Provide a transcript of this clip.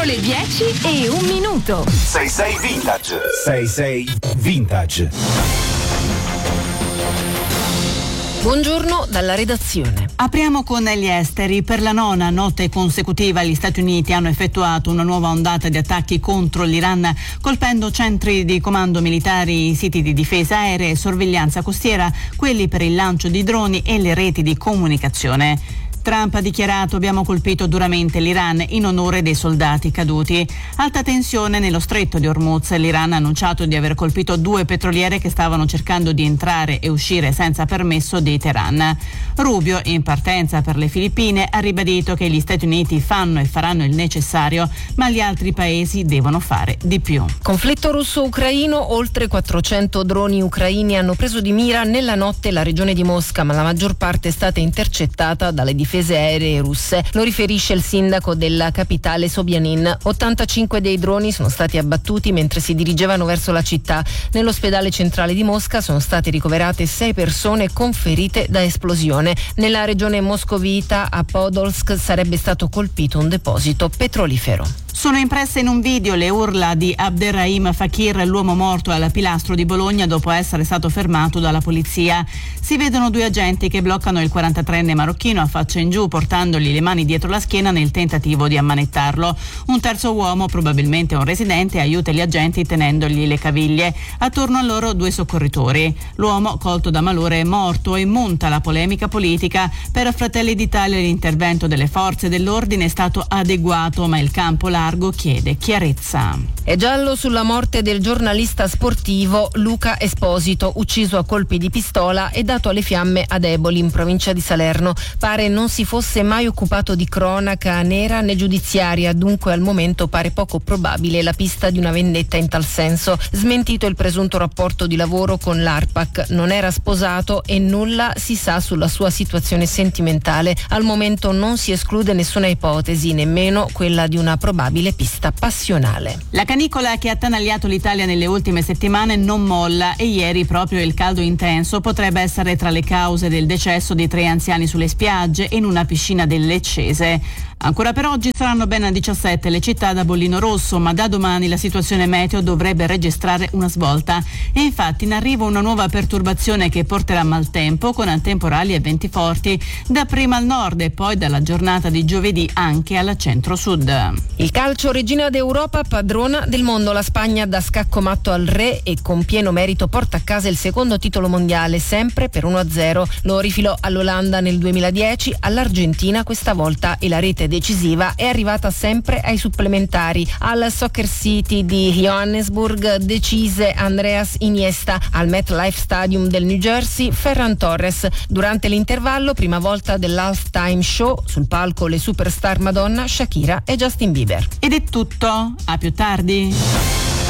Sono le 10:01. 66 Vintage. 66 Vintage. Buongiorno dalla redazione. Apriamo con gli esteri. Per la 9ª notte consecutiva gli Stati Uniti hanno effettuato una nuova ondata di attacchi contro l'Iran, colpendo centri di comando militari, siti di difesa aerea e sorveglianza costiera, quelli per il lancio di droni e le reti di comunicazione. Trump ha dichiarato: abbiamo colpito duramente l'Iran in onore dei soldati caduti. Alta tensione nello stretto di Hormuz. L'Iran ha annunciato di aver colpito 2 petroliere che stavano cercando di entrare e uscire senza permesso di Teheran. Rubio, in partenza per le Filippine, ha ribadito che gli Stati Uniti fanno e faranno il necessario, ma gli altri paesi devono fare di più. Conflitto russo-ucraino. Oltre 400 droni ucraini hanno preso di mira nella notte la regione di Mosca, ma la maggior parte è stata intercettata dalle difese aeree russe. Lo riferisce il sindaco della capitale Sobyanin. 85 dei droni sono stati abbattuti mentre si dirigevano verso la città. Nell'ospedale centrale di Mosca sono state ricoverate 6 persone con ferite da esplosione. Nella regione moscovita, a Podolsk, sarebbe stato colpito un deposito petrolifero. Sono impresse in un video le urla di Abderrahim Fakir, l'uomo morto al pilastro di Bologna dopo essere stato fermato dalla polizia. Si vedono 2 agenti che bloccano il 43enne marocchino a faccia in giù, portandogli le mani dietro la schiena nel tentativo di ammanettarlo. Un terzo uomo, probabilmente un residente, aiuta gli agenti tenendogli le caviglie. Attorno a loro 2 soccorritori. L'uomo, colto da malore, è morto e monta la polemica politica. Per Fratelli d'Italia l'intervento delle forze dell'ordine è stato adeguato, ma il campo largo chiede chiarezza. È giallo sulla morte del giornalista sportivo Luca Esposito, ucciso a colpi di pistola e dato alle fiamme ad Eboli, in provincia di Salerno. Pare non si fosse mai occupato di cronaca nera né giudiziaria, dunque al momento pare poco probabile la pista di una vendetta in tal senso. Smentito il presunto rapporto di lavoro con l'ARPAC, non era sposato e nulla si sa sulla sua situazione sentimentale. Al momento non si esclude nessuna ipotesi, nemmeno quella di una probabile pista passionale. La canicola che ha attanagliato l'Italia nelle ultime settimane non molla e ieri proprio il caldo intenso potrebbe essere tra le cause del decesso di 3 anziani sulle spiagge e in una piscina del Leccese. Ancora per oggi saranno ben 17 le città da bollino rosso, ma da domani la situazione meteo dovrebbe registrare una svolta. E infatti in arrivo una nuova perturbazione che porterà maltempo con temporali e venti forti, dapprima al nord e poi dalla giornata di giovedì anche al centro-sud. Il calcio, regina d'Europa, padrona del mondo. La Spagna dà scacco matto al re e con pieno merito porta a casa il secondo titolo mondiale, sempre per 1-0. Lo rifilò all'Olanda nel 2010, all'Argentina questa volta, e la rete decisiva è arrivata sempre ai supplementari. Al Soccer City di Johannesburg decise Andreas Iniesta, al MetLife Stadium del New Jersey Ferran Torres. Durante l'intervallo, prima volta dell'halftime show, sul palco le superstar Madonna, Shakira e Justin Bieber. Ed è tutto, a più tardi.